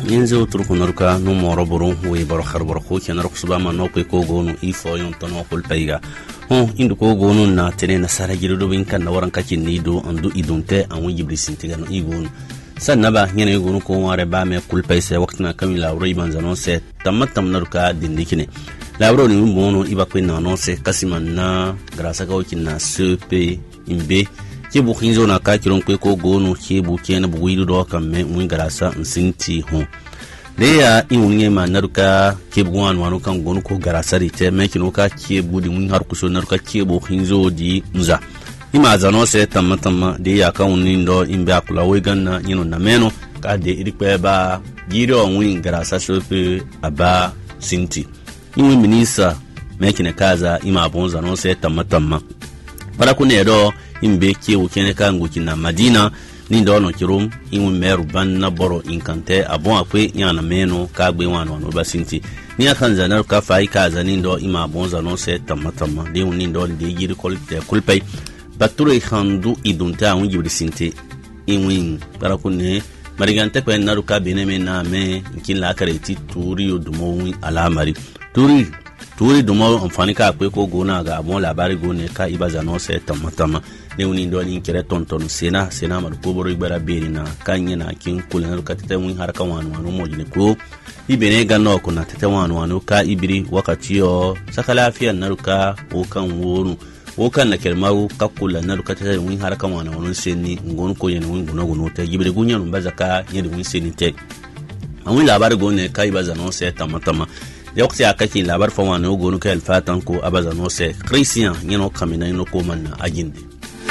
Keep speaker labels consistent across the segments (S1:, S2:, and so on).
S1: Yenzo turkunaruka no moroboro we baro kharbaro ko kenar kusuba ma no ko gonu ifo yon tono kul payga indu ko gonu na tene na sara girudo bin kan na waran kakin nido andu idunte an wujibri sintiga no igonu sanaba nyene gonu ko ware ba me kul payse waqtina kamila wuri manzano se tamatam naruka dindikine labro ni mbono iba ko na no se kasiman na grasa ka wakina sepe imbe ke bu hinzo na ka kiron ko gonu ke bu ke na bu wido do kan me mun garasa nsinti ho le ya inunye ma naruka ke bu wanu kan gonu ko garasa ri te me kino ka ke bu di mun har kuso naruka ke bu hinzo di nza ima zano se tamma de ya kan unin do imbe akula we ganna nyino na meno ka de irikwe ba giro win garasa shope aba sinti inwe minisa me kine kaza ima bonza no se tamma para kunedo imbe ke wukene ka nguki na Madina ni ndono kirum inwe meru ban na boro inkante abon akwe yana meno ka gbe wanu basinti ni akanza na ka fai kaza ni ndo ima bonza no se tamma de ni ndo de giri kulpay bature khandu idunta un gibri sinti inwe para kunne marigante ko na ruka beneme na me kila kareti turi odumo alamari turi dumo amfani ka kwe ko gona ga abon labari gone ka ibaza no se tamma ne uni ndo ni kire tonton sena mar ko boro ibara berina kanye na kin kulan ka tete mun haraka wanu mo jine ko ibene ga no ko na tete wanu ka ibiri wakati yo saka lafiya naruka o kan wonu o kan na kelmaru ka kulan naruka tete mun haraka wanu seni ngon ko yen mun gono te ibiri gunya no bazaka yedi mun seni te amun labari gone ka ibaza no se tamma yakti akaki labar fa wani gonu ka alfatan ko abaza no se christian yano kamina no ko manna aginde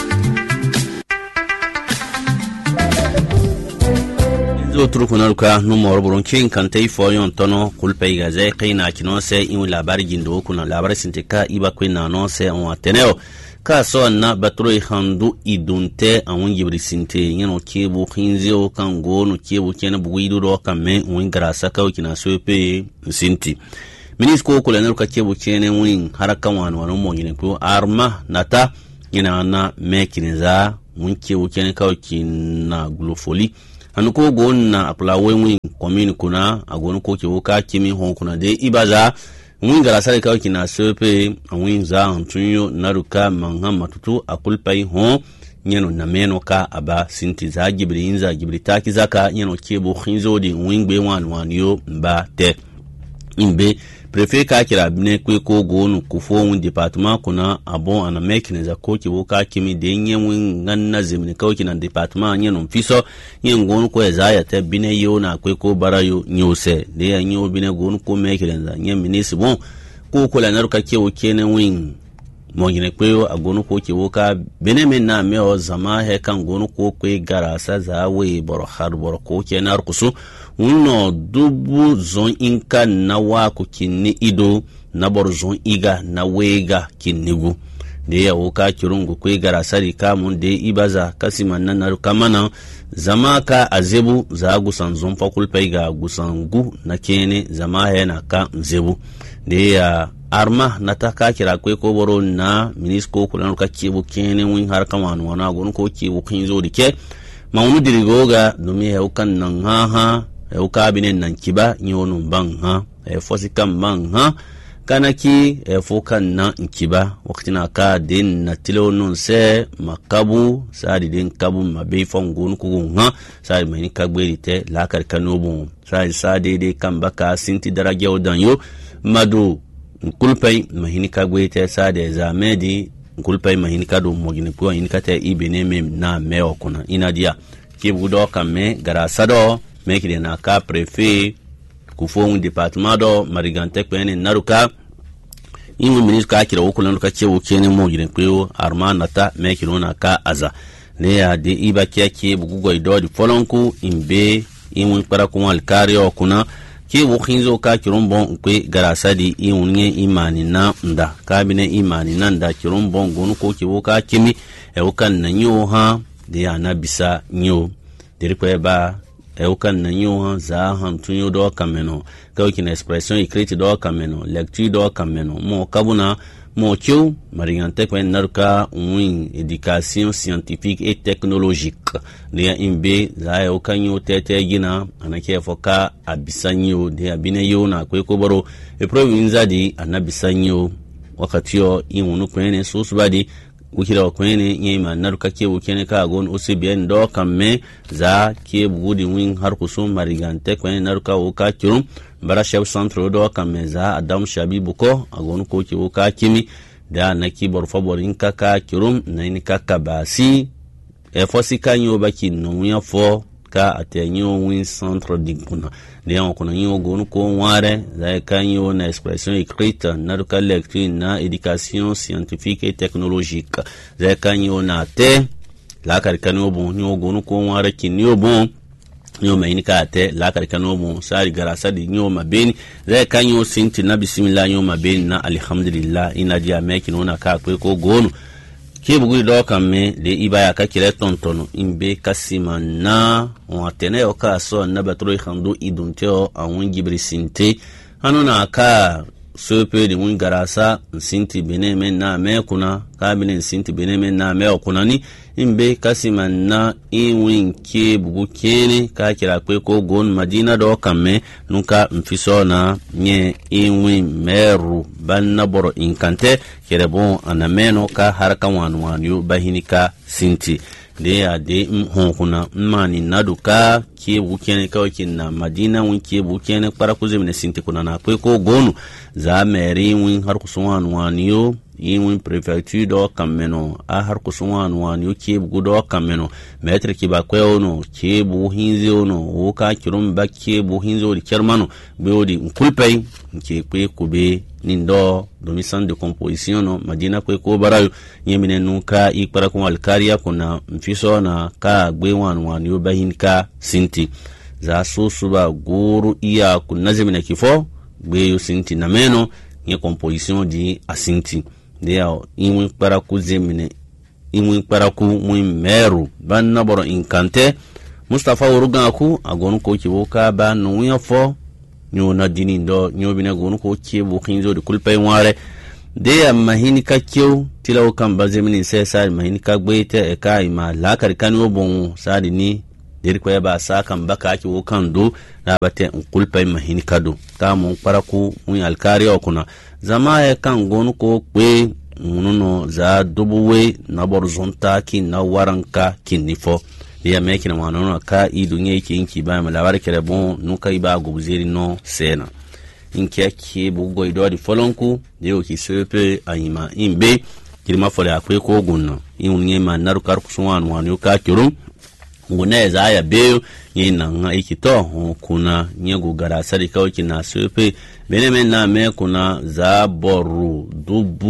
S1: zo turkunar ka no morobron kin kan tay fo yon tono kulpay ga zai kaina kino se in labar gindo kuna labar sintika iba kwina no se on ateneo ka so na batro handu idunte an gibri sinte yano kebu khinzio kan gonu kebu kena bugido do kan me win grasa ka kina so pe sinti minis ko kula ka kebu kene win harakan wanu mo ngine ko arma nata ina na me kinza mun kebu kene ka kina glofoli anu ko gonna apla win komini kuna agonu ko kebu ka kimi hon kuna de ibaza mun gara sare ka kina sope awin za antunyo naruka manha matutu akulpai ho nyeno na meno ka aba sinti za gibri taki zaka nyeno kebo khinzo di wingbe wanyo mba te imbe prefe ka kira bine kwe ko gonu kufo un department kuna abon ana mekine za ko kibo ka kimi de nyen nganna zemne ka kina department nyeno mfiso nyen gonu ko ezaya te bine yo na kwe ko barayo nyose de ya nyo bine gonu ko mekine za nyen minisi bon ko ko la naruka kewo kene win mongine kweyo agonu ko kibo ka bine men na me o zama he kan gonu ko kwe garasa za we boro har boro ko kenar kusu uno dubu zon inka na wako kinni ido na bor zon iga na wega kinnigu de ya woka kirungu kwe garasari kamun de ibaza kasiman nan naruka mana zama ka azebu za gusan zon fakul paiga gusangu na kene zama yana ka zebu de ya arma nataka kira kwe ko boro na minisko kulan ka kibu kene win har kamanu wana gon ko kibu kinzo dike maunu dirigoga dumi heukan nan ha euka binen nan kiba nyonu bang ha fosikam bang ha kanaki fokan nan kiba waktina ka din na tilonon se makabu sadi din kabu mabe fongun kugun ha sadi mani kagberi te lakar kanobu sadi de kambaka sinti darage odanyo madu kulpai mahini kagwe te sadi zamedi kulpai mahini kadu mogini kwa inikate ibene mem na meo kuna inadia kibudo kame garasado mekide na ka prefet kufo un departement do marigante kwene naruka ingu ministre ka kira wukulan ka cewo kene mo gire kweyo arma nata mekino na ka aza ne ya de iba keke bugugo ido di folonku imbe inwu para ko alkario kuna ke wukinzo ka kirumbon kwe garasadi inwunye imani na nda kabine imani na nda kirumbon gonu ko ke wuka kimi wukan na nyo ha de ya na bisa nyo dirikwe ba eukan na nyo za hantunyo do kameno kawki na expression écrite do kameno lecture do kameno mo kabuna Mokiu, Mariante Kwen Narka, Win, Éducation scientifique et technologique. Dea Imbe, Zaya Okanyo Tete Gina, Anake Foka, Abisanyo, Dea Bineyo, na Kwekoboro, Eprovinzadi, Anabisanyo, Wakatio, Iwunu Kwene, Susbadi, Wikira Kwene, Yema Naruka Ke Wukene Kagon, Osibien Do Kame, Za, Ke Budi Win Harkusum, Mariante Kwen Naruka Oka Kirum, Barashab Centro Do Kameza, Adam Shabi Buko, Agon Koki Oka Kimi, da naki borfa borin kaka kirum na ni kaka basi fosi kanyo baki no ya fo ka atenyo win centre diguna de on kono nyo gonu ko ware za kanyo na expression écrite na local lecture na éducation scientifique et technologique za kanyo na te la karikano bon nyo gonu ko ware kinyo bon nyo mai ni kate la karikano bon sari garasa di nyo mabeni za kanyo sinti na bismillah nyo mabeni na alhamdulillah ina dia meki nona ka kwe ko gonu ke bugu do kamme de ibaya ka kire tontono imbe kasima na on atene o ka so na batro khandu idunteo awun gibri sinte anona ka sope de mun garasa sinti benemen na me kuna ka binen sinti benemen na me kuna ni imbe kasima na inwin ke bugu kene ka kira kwe ko gon madina do kamme nuka mfiso na nye inwin meru banna boro inkante kere bon anameno ka haraka wanwanyo bahinika sinti de ya de kuna mani naduka ke bukene ka na madina win ke bukene para kuzemne sinti kuna na kwe ko gonu za meri win har kusunwanyo yin prefecture do kameno a har kusunwan wani ke bugu do kameno metre ki ba kweono ke bu hinze ono o ka kirum bakke bu hinze o di kermano be odi kulpay ke kwe kube nindo do mission de composition no madina kwe ko barayo yemine nuka ikpara ko alkaria kuna mfiso na ka gbe wani yo bahinka sinti za susuba guru iya kunazimina kifo gbe yo sinti na meno nye composition di asinti dea imu para kuzemine imu para ku mu meru banna boro inkante Mustafa Uruga ku agonu ko kiboka ba no yafo nyo na dini ndo nyo bina gonu ko kibo kinzo de kulpay ware dea mahini ka kyo tilaw kan bazemine sesa mahini ka gbete e kai ma la karikani obon sadi ni der ko ba sa kan baka ki wo kan do na bate kulpay mahini kado ta mun para ku mu alkari okuna zama ya kan gonu ko kwe mununo za dubuwe na borzonta ki na waranka kinifo ya meki na wanono ka idunye ki inki ba ma lawar kere bon nuka iba gubuzeri no sena inki aki bugo ido di folonku de o ki sepe ayima imbe kirma fole akwe ko gunno inunye ma naru kar kusuwan wanu ka kirum ngune za ya be yina nga ikito kuna nyego garasa di kawki na sepe benemen na me kuna za boru dubu